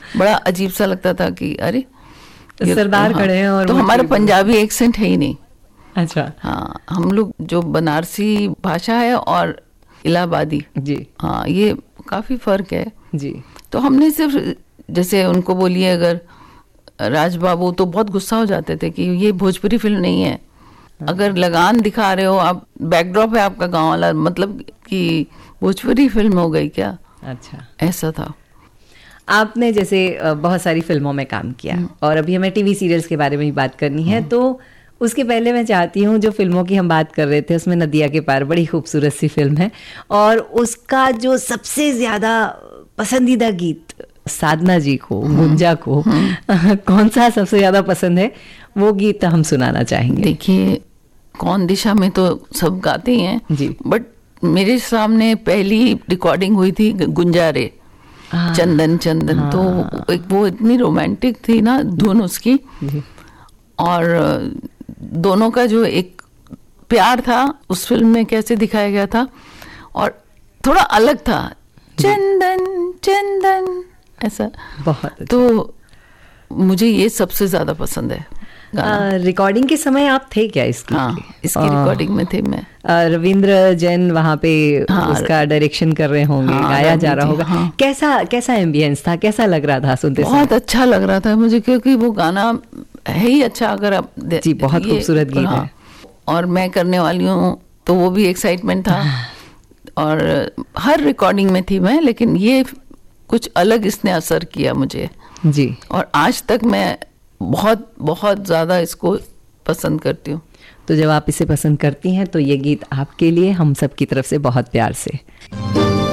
बड़ा अजीब सा लगता था कि अरे सरदार खड़े हैं और तो हमारा पंजाबी एक्सेंट है ही नहीं। अच्छा। हाँ, हम लोग जो बनारसी भाषा है और इलाहाबादी जी, हाँ, ये काफी फर्क है जी। तो हमने सिर्फ जैसे उनको बोलिए अगर राज बाबू तो बहुत गुस्सा हो जाते थे कि ये भोजपुरी फिल्म नहीं है। अगर लगान दिखा रहे हो आप, बैकड्रॉप है आपका गांव वाला, मतलब कि भोजपुरी फिल्म हो गई क्या? अच्छा, ऐसा था। आपने जैसे बहुत सारी फिल्मों में काम किया और अभी हमें टीवी सीरियल्स के बारे में भी बात करनी है, तो उसके पहले मैं चाहती हूँ, जो फिल्मों की हम बात कर रहे थे उसमें नदिया के पार बड़ी खूबसूरत सी फिल्म है, और उसका जो सबसे ज़्यादा पसंदीदा गीत साधना जी को, गुंजा को कौन सा सबसे ज़्यादा पसंद है, वो गीत हम सुनाना चाहेंगे। देखिए, कौन दिशा में तो सब गाते ही हैं जी, बट मेरे सामने पहली रिकॉर्डिंग हुई थी गुंजारे, चंदन चंदन। तो वो इतनी रोमांटिक थी ना धुन उसकी, और दोनों का जो एक प्यार था उस फिल्म में कैसे दिखाया गया था, और थोड़ा अलग था, चंदन चंदन ऐसा। बहुत अच्छा। तो मुझे ये सबसे ज्यादा पसंद है। रिकॉर्डिंग के समय आप थे क्या इसकी? इसकी रिकॉर्डिंग में थे मैं। रविंद्र जैन वहाँ पे उसका डायरेक्शन कर रहे होंगे, गाया जा रहा होगा। कैसा एम्बियंस था, कैसा लग रहा था सुनते समय? बहुत अच्छा लग रहा था मुझे, क्योंकि वो गाना है ही अच्छा। अगर आप जी, बहुत खूबसूरत गीत है, और मैं करने वाली हूँ तो वो भी एक्साइटमेंट था। और हर रिकॉर्डिंग में थी मैं, लेकिन ये कुछ अलग इसने असर किया मुझे जी, और आज तक मैं बहुत बहुत ज़्यादा इसको पसंद करती हूँ। तो जब आप इसे पसंद करती हैं तो ये गीत आपके लिए हम सब की तरफ से बहुत प्यार से।